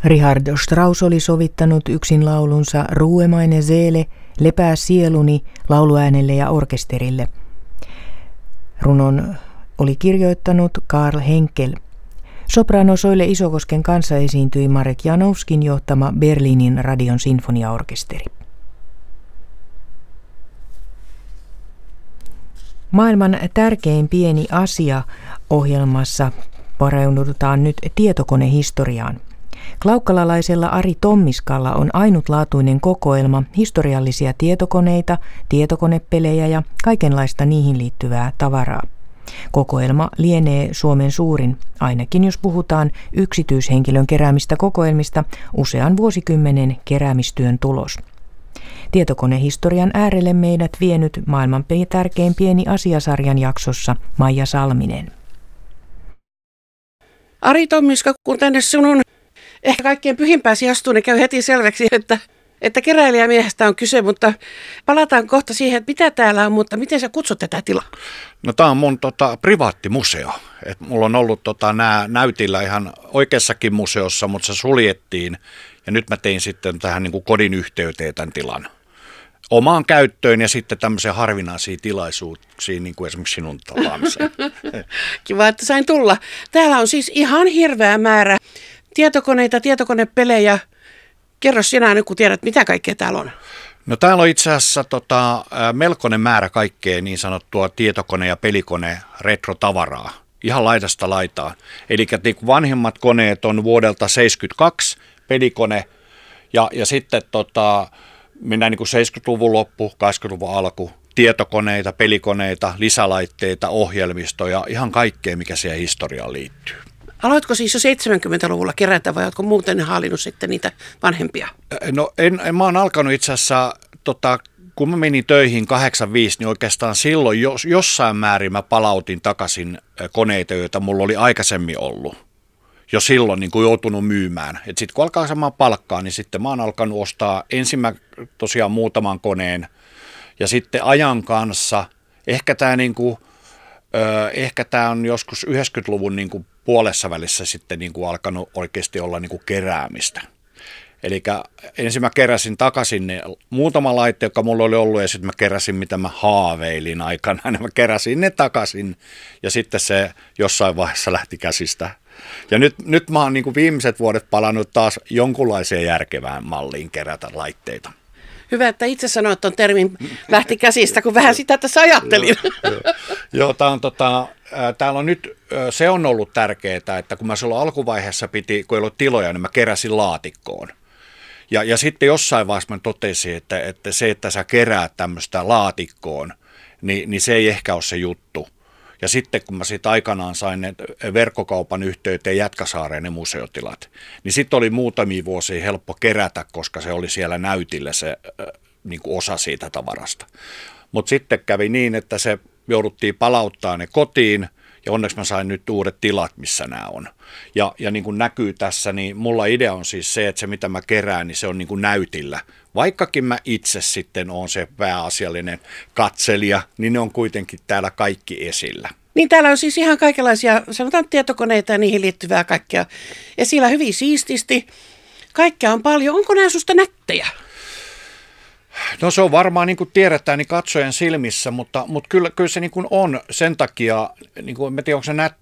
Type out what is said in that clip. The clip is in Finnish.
Richard Strauss oli sovittanut yksin laulunsa Ruhe meine Seele, lepää sieluni lauluäänelle ja orkesterille. Runon oli kirjoittanut Karl Henkel. Sopranosoille Isokosken kanssa esiintyi Marek Janowskin johtama Berliinin radion sinfoniaorkesteri. Maailman tärkein pieni asia -ohjelmassa paneudutaan nyt tietokonehistoriaan. Klaukkalalaisella Ari Tommiskalla on ainutlaatuinen kokoelma historiallisia tietokoneita, tietokonepelejä ja kaikenlaista niihin liittyvää tavaraa. Kokoelma lienee Suomen suurin, ainakin jos puhutaan yksityishenkilön keräämistä kokoelmista, usean vuosikymmenen keräämistyön tulos. Tietokonehistorian äärelle meidät vienyt maailman tärkein pieni asiasarjan jaksossa Maija Salminen. Ari Tommiska, kun tänne sinun ehkä kaikkein pyhimpääsi astuu, niin käy heti selväksi, että keräilijämiehestä on kyse, mutta palataan kohta siihen, että mitä täällä on, mutta miten sä kutsut tätä tilaa? No tää on mun privaattimuseo. Et mulla on ollut nämä näytillä ihan oikeassakin museossa, mutta se suljettiin ja nyt mä tein sitten tähän niin kuin kodin yhteyteen tämän tilan omaan käyttöön ja sitten tämmöisiä harvinaisia tilaisuuksia, niin kuin esimerkiksi sinun tapaamiseen. Kiva, että sain tulla. Täällä on siis ihan hirveä määrä tietokoneita, tietokonepelejä. Kerro sinä nyt, kun tiedät, mitä kaikkea täällä on. No täällä on itse asiassa melkoinen määrä kaikkea niin sanottua tietokone- ja pelikone-retrotavaraa. Ihan laidasta laitaan. Eli niin vanhimmat koneet on vuodelta 1972, pelikone, ja sitten mennään niin kuin 70-luvun loppu, 80-luvun alku, tietokoneita, pelikoneita, lisälaitteita, ohjelmistoja, ihan kaikkea, mikä siihen historiaan liittyy. Aloitko siis jo 70-luvulla kerätä vai oletko muuten haalinnut sitten niitä vanhempia? No mä oon alkanut itse asiassa, kun mä menin töihin 85, niin oikeastaan silloin jossain määrin mä palautin takaisin koneita, joita mulla oli aikaisemmin ollut. Jo silloin niin kuin joutunut myymään. Sitten kun alkaa saamaan palkkaa, niin sitten mä oon alkanut ostaa tosiaan muutaman koneen. Ja sitten ajan kanssa, ehkä tämä on joskus 90-luvun niin kuin puolessa välissä sitten niin kuin alkanut oikeasti olla niin kuin keräämistä. Eli ensin mä keräsin takaisin ne muutama laite, joka mulla oli ollut, ja sitten mä keräsin, mitä mä haaveilin aikana. Mä keräsin ne takaisin, ja sitten se jossain vaiheessa lähti käsistä. Ja nyt mä oon niin kuin viimeiset vuodet palannut taas jonkunlaiseen järkevään malliin kerätä laitteita. Hyvä, että itse sanoit tuon termin lähti käsistä, kun vähän sitä tässä ajattelin. Joo, täällä on nyt, se on ollut tärkeää, että kun mä silloin alkuvaiheessa kun ei ollut tiloja, niin mä keräsin laatikkoon. Ja sitten jossain vaiheessa mä totesin, että se, että sä keräät tämmöistä laatikkoon, niin se ei ehkä ole se juttu. Ja sitten kun mä siitä aikanaan sain ne verkkokaupan yhteyteen Jätkäsaareen ne museotilat, niin sitten oli muutamia vuosia helppo kerätä, koska se oli siellä näytillä se niin kuin osa siitä tavarasta. Mutta sitten kävi niin, että se jouduttiin palauttaa ne kotiin, ja onneksi mä sain nyt uudet tilat, missä nämä on. Ja niin kuin näkyy tässä, niin mulla idea on siis se, että se mitä mä kerään, niin se on niin kuin näytillä. Vaikkakin mä itse sitten oon se pääasiallinen katselija, niin ne on kuitenkin täällä kaikki esillä. Niin täällä on siis ihan kaikenlaisia, sanotaan tietokoneita ja niihin liittyvää kaikkea esillä hyvin siististi. Kaikkea on paljon. Onko nämä susta nättejä? No se on varmaan, niin kuin tiedetään, niin katsojen silmissä, mutta kyllä se niin kuin on sen takia, niin kuin, en tiedä onko se